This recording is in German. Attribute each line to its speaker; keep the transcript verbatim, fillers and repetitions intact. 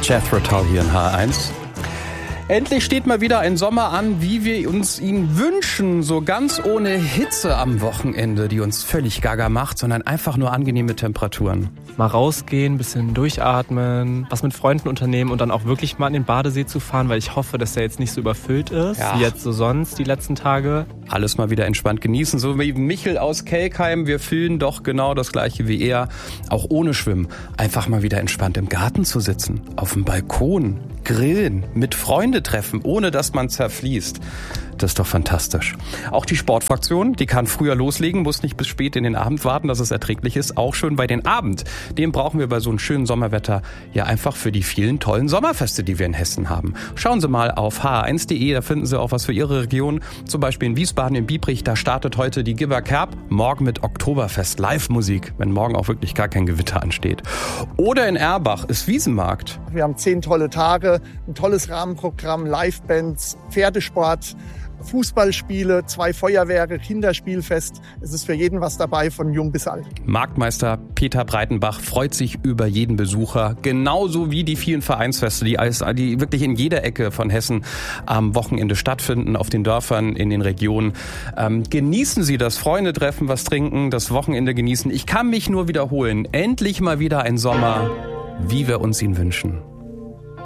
Speaker 1: Jethro Tull hier in H eins. Endlich steht mal wieder ein Sommer an, wie wir uns ihn wünschen. So ganz ohne Hitze am Wochenende, die uns völlig gaga macht, sondern einfach nur angenehme Temperaturen.
Speaker 2: Mal rausgehen, bisschen durchatmen, was mit Freunden unternehmen und dann auch wirklich mal in den Badesee zu fahren, weil ich hoffe, dass der jetzt nicht so überfüllt ist, ja. wie jetzt so sonst die letzten Tage.
Speaker 1: Alles mal wieder entspannt genießen, so wie Michel aus Kelkheim. Wir fühlen doch genau das Gleiche wie er, auch ohne Schwimmen. Einfach mal wieder entspannt im Garten zu sitzen, auf dem Balkon, grillen, mit Freunden treffen, ohne dass man zerfließt. Das ist doch fantastisch. Auch die Sportfraktion, die kann früher loslegen, muss nicht bis spät in den Abend warten, dass es erträglich ist. Auch schon bei den Abend. Den brauchen wir bei so einem schönen Sommerwetter ja einfach für die vielen tollen Sommerfeste, die wir in Hessen haben. Schauen Sie mal auf h eins punkt de, da finden Sie auch was für Ihre Region. Zum Beispiel in Wiesbaden, in Biebrich, da startet heute die Gibber Kerb. Morgen mit Oktoberfest, Live-Musik, wenn morgen auch wirklich gar kein Gewitter ansteht. Oder in Erbach ist Wiesenmarkt.
Speaker 3: Wir haben zehn tolle Tage, ein tolles Rahmenprogramm, Livebands, Pferdesport, Fußballspiele, zwei Feuerwerke, Kinderspielfest. Es ist für jeden was dabei, von jung bis alt.
Speaker 1: Marktmeister Peter Breitenbach freut sich über jeden Besucher, genauso wie die vielen Vereinsfeste, die, alles, die wirklich in jeder Ecke von Hessen am Wochenende stattfinden, auf den Dörfern, in den Regionen. Ähm, genießen Sie das Freunde treffen, was trinken, das Wochenende genießen. Ich kann mich nur wiederholen, endlich mal wieder ein Sommer, wie wir uns ihn wünschen.